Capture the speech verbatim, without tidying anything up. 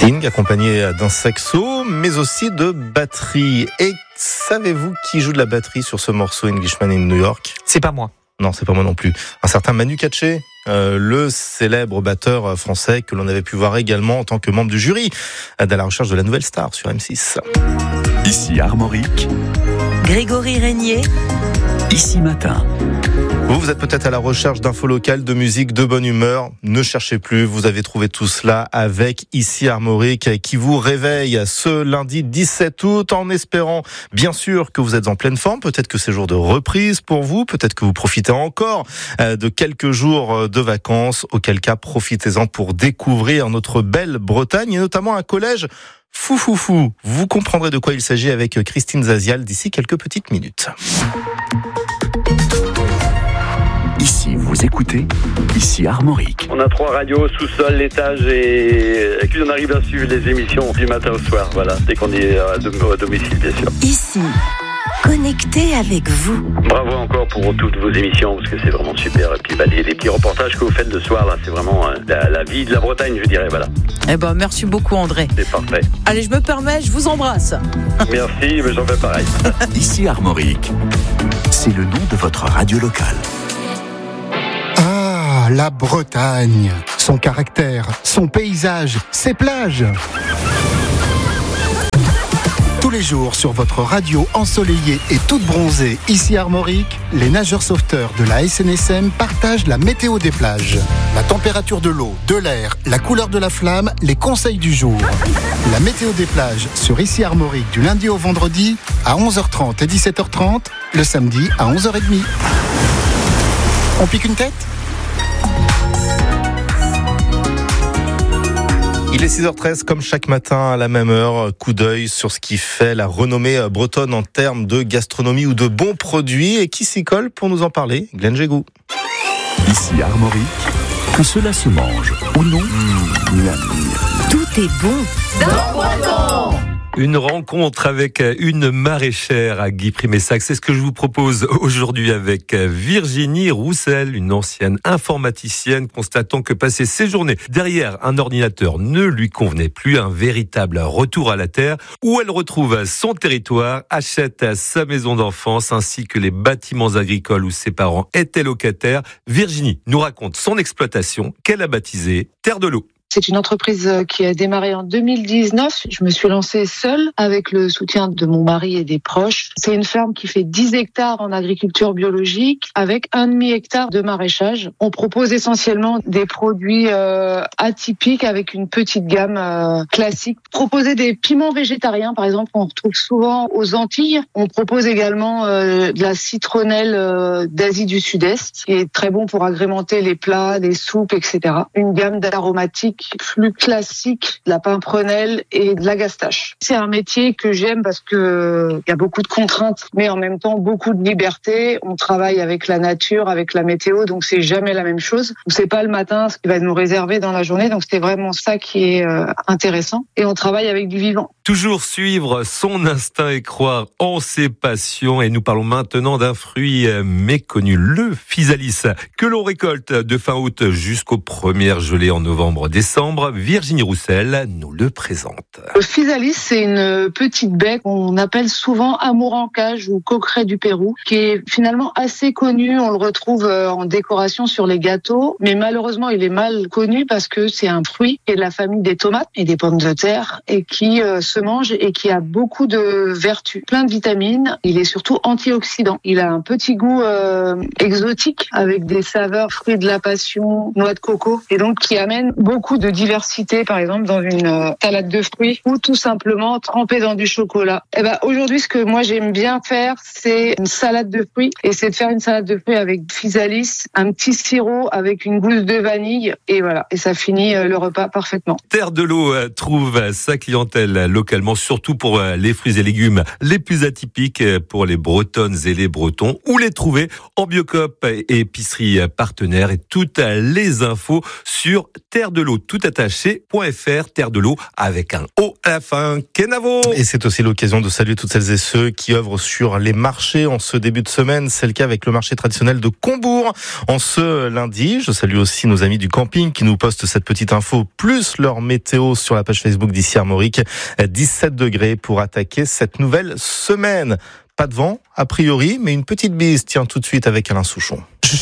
string accompagné d'un saxo, mais aussi de batterie. Et savez-vous qui joue de la batterie sur ce morceau Englishman in New York ? C'est pas moi. Non, c'est pas moi non plus. Un certain Manu Katché, euh, le célèbre batteur français que l'on avait pu voir également en tant que membre du jury dans la recherche de la nouvelle star sur M six. Ici Armorique, Grégory Régnier, Ici Matin. Vous, vous êtes peut-être à la recherche d'infos locales, de musique, de bonne humeur. Ne cherchez plus, vous avez trouvé tout cela avec Ici Armorique qui vous réveille ce lundi dix-sept août en espérant bien sûr que vous êtes en pleine forme. Peut-être que c'est jour de reprise pour vous, peut-être que vous profitez encore de quelques jours de vacances. Auquel cas, profitez-en pour découvrir notre belle Bretagne et notamment un collège fou fou fou. Vous comprendrez de quoi il s'agit avec Christine Zazial d'ici quelques petites minutes. Ici, vous écoutez, ici Armorique. On a trois radios, sous-sol, l'étage et puis on arrive à suivre les émissions du matin au soir, voilà, dès qu'on est à domicile, bien sûr. Ici, connecté avec vous. Bravo encore pour toutes vos émissions, parce que c'est vraiment super. Et puis bah, les, les petits reportages que vous faites le soir, là, c'est vraiment euh, la, la vie de la Bretagne, je dirais, voilà. Eh ben, merci beaucoup, André. C'est parfait. Allez, je me permets, je vous embrasse. Merci, mais j'en fais pareil. Ici Armorique, c'est le nom de votre radio locale. Ah, la Bretagne, son caractère, son paysage, ses plages. Tous les jours sur votre radio ensoleillée et toute bronzée, ici Armorique, les nageurs sauveteurs de la S N S M partagent la météo des plages. La température de l'eau, de l'air, la couleur de la flamme, les conseils du jour. La météo des plages sur ici Armorique du lundi au vendredi à onze heures trente et dix-sept heures trente, le samedi à onze heures trente. On pique une tête ? Il est six heures treize, comme chaque matin à la même heure, coup d'œil sur ce qui fait la renommée bretonne en termes de gastronomie ou de bons produits. Et qui s'y colle pour nous en parler ? Glenn Jégou. Ici Armorique, que cela se mange ou non, mmh, la Tout est bon dans Breton. Une rencontre avec une maraîchère à Guy-Primessac, c'est ce que je vous propose aujourd'hui avec Virginie Roussel, une ancienne informaticienne constatant que passer ses journées derrière un ordinateur ne lui convenait plus, un véritable retour à la terre où elle retrouve son territoire, achète sa maison d'enfance ainsi que les bâtiments agricoles où ses parents étaient locataires. Virginie nous raconte son exploitation qu'elle a baptisée Terre de l'eau. C'est une entreprise qui a démarré en deux mille dix-neuf. Je me suis lancée seule avec le soutien de mon mari et des proches. C'est une ferme qui fait dix hectares en agriculture biologique avec un demi hectare de maraîchage. On propose essentiellement des produits euh, atypiques avec une petite gamme euh, classique. Proposer des piments végétariens, par exemple, qu'on retrouve souvent aux Antilles. On propose également euh, de la citronnelle euh, d'Asie du Sud-Est, qui est très bon pour agrémenter les plats, les soupes, et cetera. Une gamme d'aromatiques plus classique, de la pimprenelle et de la gastache. C'est un métier que j'aime parce que il y a beaucoup de contraintes, mais en même temps beaucoup de liberté. On travaille avec la nature, avec la météo, donc c'est jamais la même chose. On sait pas le matin ce qui va nous réserver dans la journée, donc c'est vraiment ça qui est euh, intéressant. Et on travaille avec du vivant. Toujours suivre son instinct et croire en ses passions. Et nous parlons maintenant d'un fruit méconnu, le physalis, que l'on récolte de fin août jusqu'aux premières gelées en novembre-décembre. Virginie Roussel nous le présente. Le physalis, c'est une petite baie qu'on appelle souvent amour en cage ou coqueret du Pérou, qui est finalement assez connu. On le retrouve en décoration sur les gâteaux, mais malheureusement, il est mal connu parce que c'est un fruit qui est de la famille des tomates et des pommes de terre et qui euh, se mange et qui a beaucoup de vertus, plein de vitamines. Il est surtout antioxydant. Il a un petit goût euh, exotique avec des saveurs fruits de la passion, noix de coco, et donc qui amène beaucoup de diversité, par exemple dans une euh, salade de fruits ou tout simplement trempé dans du chocolat. Et ben aujourd'hui, ce que moi j'aime bien faire, c'est une salade de fruits, et c'est de faire une salade de fruits avec physalis, un petit sirop avec une gousse de vanille, et voilà, et ça finit euh, le repas parfaitement. Terre de l'eau euh, trouve sa clientèle localement, surtout pour euh, les fruits et légumes les plus atypiques euh, pour les Bretonnes et les Bretons, ou les trouver en Biocoop et épicerie partenaire, et toutes les infos sur Terre de l'eau. tout attaché, .fr, terre de l'eau, avec un O à la fin. Kenavo! Et c'est aussi l'occasion de saluer toutes celles et ceux qui œuvrent sur les marchés en ce début de semaine. C'est le cas avec le marché traditionnel de Combourg en ce lundi. Je salue aussi nos amis du camping qui nous postent cette petite info, plus leur météo sur la page Facebook d'Ici Armorique. dix-sept degrés pour attaquer cette nouvelle semaine. Pas de vent, a priori, mais une petite bise. Tiens, tout de suite avec Alain Souchon.